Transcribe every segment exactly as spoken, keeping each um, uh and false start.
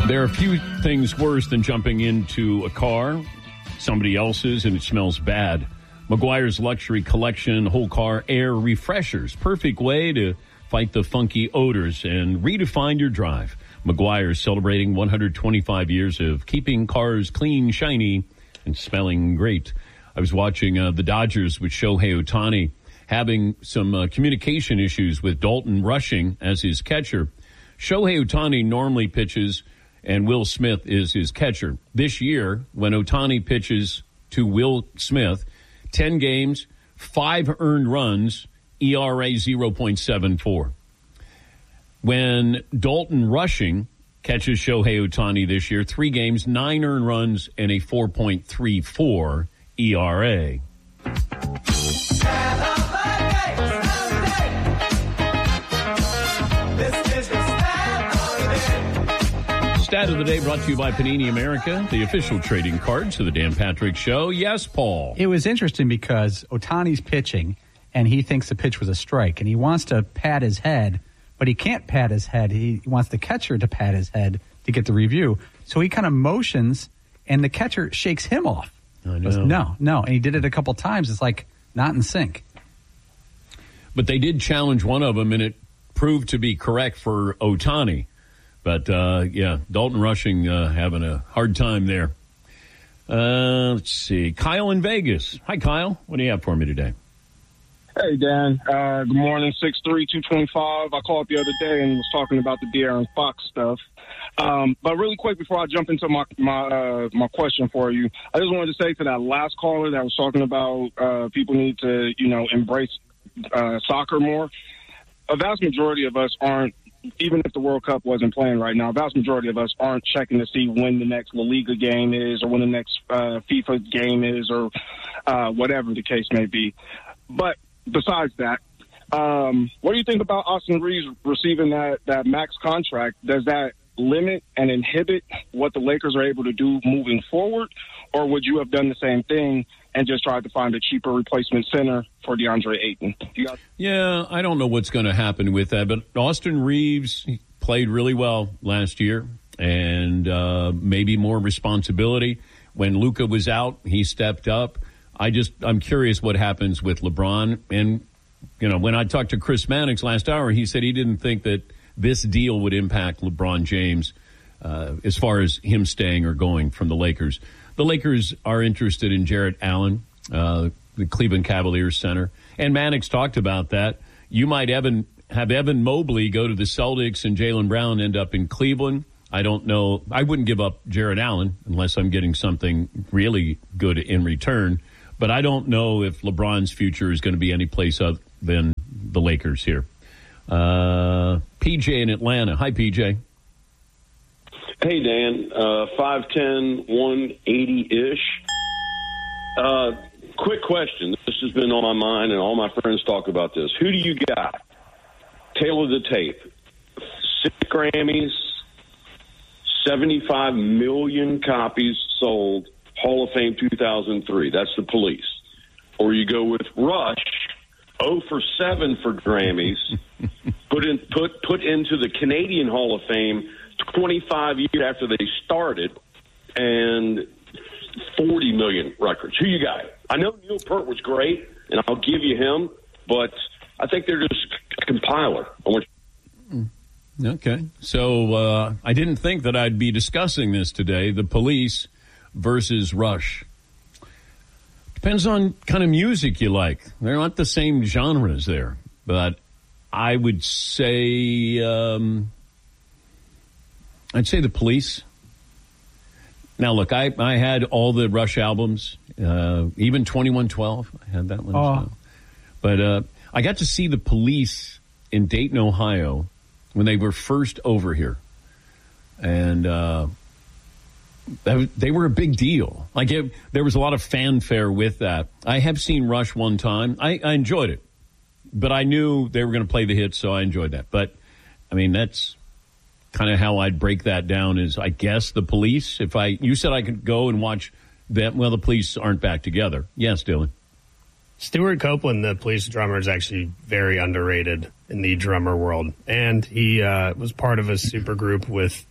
There are a few things worse than jumping into a car, somebody else's, and it smells bad. Meguiar's Luxury Collection whole car air refreshers. Perfect way to fight the funky odors and redefine your drive. Meguiar's celebrating one hundred twenty-five years of keeping cars clean, shiny, and smelling great. I was watching uh, the Dodgers with Shohei Ohtani having some uh, communication issues with Dalton Rushing as his catcher. Shohei Ohtani normally pitches and Will Smith is his catcher. This year, when Ohtani pitches to Will Smith, ten games, five earned runs, E R A zero point seven four. When Dalton Rushing catches Shohei Ohtani this year, three games, nine earned runs, and a four point three four E R A. Stat of the day brought to you by Panini America, the official trading cards of the Dan Patrick Show. Yes, Paul. It was interesting because Ohtani's pitching, and he thinks the pitch was a strike, and he wants to pat his head, but he can't pat his head. He wants the catcher to pat his head to get the review. So he kind of motions, and the catcher shakes him off. I know. Goes, no, no. And he did it a couple times. It's like not in sync. But they did challenge one of them, and it proved to be correct for Ohtani. But, uh, yeah, Dalton Rushing uh, having a hard time there. Uh, let's see. Kyle in Vegas. Hi, Kyle. What do you have for me today? Hey, Dan. Uh, good morning, six three, two twenty-five. I called the other day and was talking about the De'Aaron Fox stuff. Um, but really quick, before I jump into my my uh, my question for you, I just wanted to say to that last caller that was talking about uh, people need to, you know, embrace uh, soccer more. A vast majority of us aren't, even if the World Cup wasn't playing right now, a vast majority of us aren't checking to see when the next La Liga game is or when the next uh, FIFA game is or uh, whatever the case may be. But besides that, um, what do you think about Austin Reeves receiving that, that max contract? Does that limit and inhibit what the Lakers are able to do moving forward? Or would you have done the same thing and just tried to find a cheaper replacement center for DeAndre Ayton? Got- yeah, I don't know what's going to happen with that, but Austin Reeves played really well last year and uh, maybe more responsibility. When Luka was out, he stepped up. I just, I'm curious what happens with LeBron. And, you know, when I talked to Chris Mannix last hour, he said he didn't think that this deal would impact LeBron James uh, as far as him staying or going from the Lakers. The Lakers are interested in Jarrett Allen, uh, the Cleveland Cavaliers center. And Mannix talked about that. You might Evan, have Evan Mobley go to the Celtics and Jaylen Brown end up in Cleveland. I don't know. I wouldn't give up Jarrett Allen unless I'm getting something really good in return. But I don't know if LeBron's future is going to be any place other than the Lakers here. Uh, P J in Atlanta. Hi, P J. Hey, Dan. Uh, five ten, one eighty-ish. Uh, quick question. This has been on my mind, and all my friends talk about this. Who do you got? Tailor the tape. Six Grammys, seventy-five million copies sold, Hall of Fame two thousand three. That's the Police. Or you go with Rush, oh for seven for Grammys, put in put put into the Canadian Hall of Fame twenty-five years after they started, and forty million records. Who you got? I know Neil Peart was great, and I'll give you him, but I think they're just a compiler. I want you- Okay. So uh, I didn't think that I'd be discussing this today, the Police versus Rush. Depends on kind of music you like. They're not the same genres there, but I would say um, I'd say the Police. Now, look, I, I had all the Rush albums, uh, even twenty-one twelve. I had that one. Oh. As well. But uh, I got to see the Police in Dayton, Ohio, when they were first over here. And uh, that, they were a big deal. Like, it, there was a lot of fanfare with that. I have seen Rush one time. I, I enjoyed it. But I knew they were going to play the hits, so I enjoyed that. But, I mean, that's kind of how I'd break that down is, I guess, the Police. If I, you said I could go and watch them. Well, the Police aren't back together. Yes, Dylan. Stuart Copeland, the Police drummer, is actually very underrated in the drummer world. And he uh, was part of a super group with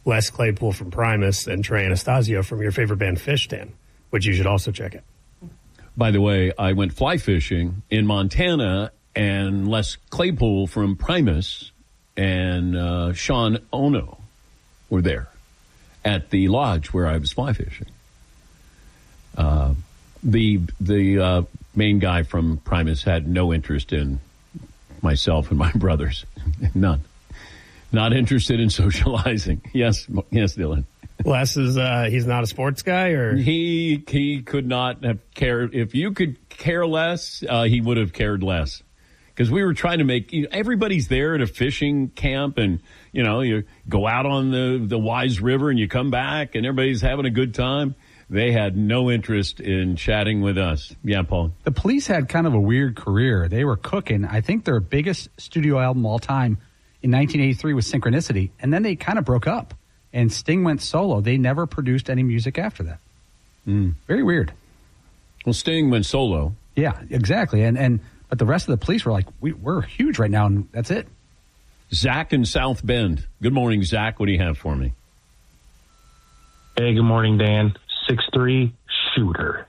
Les Claypool from Primus and Trey Anastasio from your favorite band Fish, Dan, which you should also check out. By the way, I went fly fishing in Montana, and Les Claypool from Primus and uh, Sean Ono were there at the lodge where I was fly fishing. Uh, the the uh, main guy from Primus had no interest in myself and my brothers. None. Not interested in socializing. Yes, yes, Dylan. Les is, uh, he's not a sports guy, or? He, he could not have cared. If you could care less, uh, he would have cared less. Because we were trying to make, you know, everybody's there at a fishing camp, and, you know, you go out on the, the Wise River and you come back and everybody's having a good time. They had no interest in chatting with us. Yeah, Paul. The Police had kind of a weird career. They were cooking. I think their biggest studio album all time in nineteen eighty-three was Synchronicity, and then they kind of broke up, and Sting went solo. They never produced any music after that. Mm. Very weird. Well, Sting went solo. Yeah, exactly. And and but the rest of the Police were like, we, we're huge right now, and that's it. Zach in South Bend. Good morning, Zach. What do you have for me? Hey, good morning, Dan. six three shooter.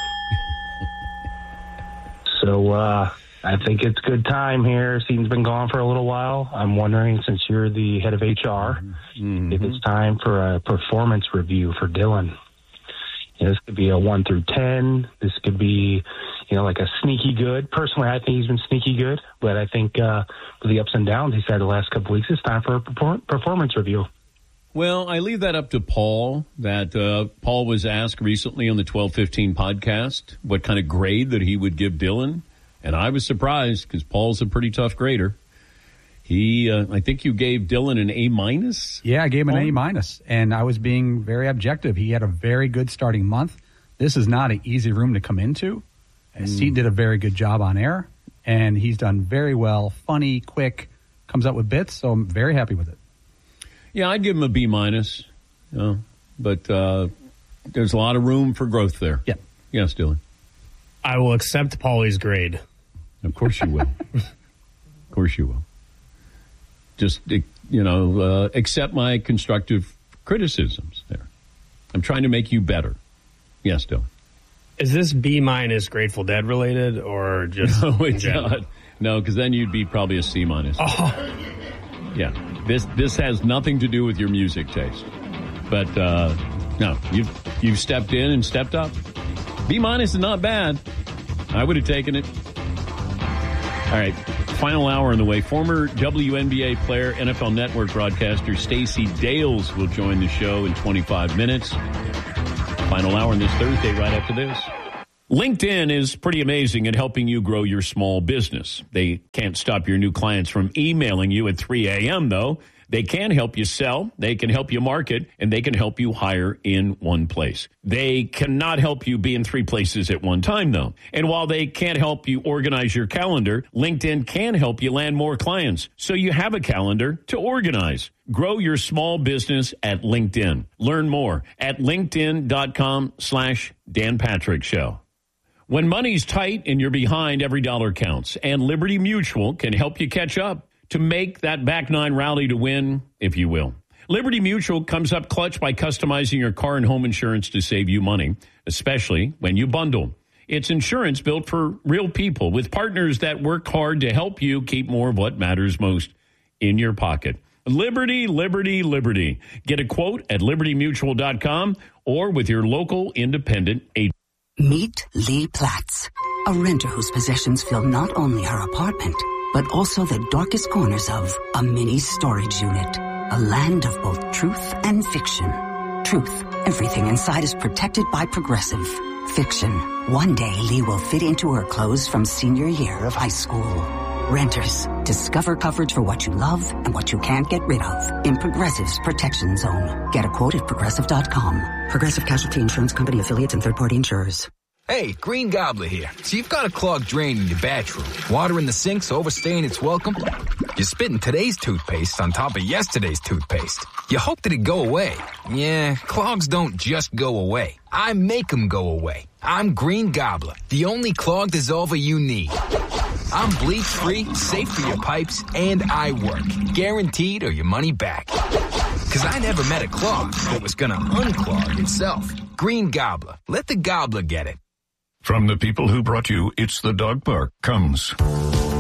So, uh, I think it's good time here. Scene's been gone for a little while. I'm wondering, since you're the head of H R, mm-hmm. if it's time for a performance review for Dylan. You know, this could be a one through ten. This could be, you know, like a sneaky good. Personally, I think he's been sneaky good, but I think uh, with the ups and downs he's had the last couple weeks, it's time for a perform- performance review. Well, I leave that up to Paul. That uh, Paul was asked recently on the twelve fifteen podcast what kind of grade that he would give Dylan. And I was surprised because Paul's a pretty tough grader. He, uh, I think you gave Dylan an A minus. Yeah, I gave him an A minus, and I was being very objective. He had a very good starting month. This is not an easy room to come into. Mm. He did a very good job on air, and he's done very well. Funny, quick, comes up with bits, so I'm very happy with it. Yeah, I'd give him a B minus, you know, but uh, there's a lot of room for growth there. Yeah. Yes, Dylan. I will accept Paulie's grade. Of course you will. Of course you will. Just, you know, uh, accept my constructive criticisms there. I'm trying to make you better. Yes, Dylan. Is this B minus Grateful Dead related, or just no? It's not. No, because then you'd be probably a C minus. Oh. Yeah, this this has nothing to do with your music taste. But uh, no, you've you've stepped in and stepped up. B minus is not bad. I would have taken it. All right, final hour on the way. Former W N B A player, N F L Network broadcaster Stacey Dales will join the show in twenty-five minutes. Final hour on this Thursday right after this. LinkedIn is pretty amazing at helping you grow your small business. They can't stop your new clients from emailing you at three a.m., though. They can help you sell, they can help you market, and they can help you hire in one place. They cannot help you be in three places at one time, though. And while they can't help you organize your calendar, LinkedIn can help you land more clients, so you have a calendar to organize. Grow your small business at LinkedIn. Learn more at linkedin.com slash Dan Patrick Show. When money's tight and you're behind, every dollar counts, and Liberty Mutual can help you catch up to make that back nine rally to win, if you will. Liberty Mutual comes up clutch by customizing your car and home insurance to save you money, especially when you bundle. It's insurance built for real people with partners that work hard to help you keep more of what matters most in your pocket. Liberty, Liberty, Liberty. Get a quote at liberty mutual dot com or with your local independent agent. Meet Lee Platts, a renter whose possessions fill not only her apartment, but also the darkest corners of a mini storage unit. A land of both truth and fiction. Truth, everything inside is protected by Progressive. Fiction, one day Lee will fit into her clothes from senior year of high school. Renters, discover coverage for what you love and what you can't get rid of in Progressive's Protection Zone. Get a quote at progressive dot com. Progressive Casualty Insurance Company affiliates and third-party insurers. Hey, Green Gobbler here. So you've got a clogged drain in your bathroom. Water in the sink's overstaying its welcome. You're spitting today's toothpaste on top of yesterday's toothpaste. You hope that it'd go away. Yeah, clogs don't just go away. I make them go away. I'm Green Gobbler, the only clog dissolver you need. I'm bleach-free, safe for your pipes, and I work. Guaranteed or your money back. Because I never met a clog that was going to unclog itself. Green Gobbler. Let the gobbler get it. From the people who brought you It's the Dog Park comes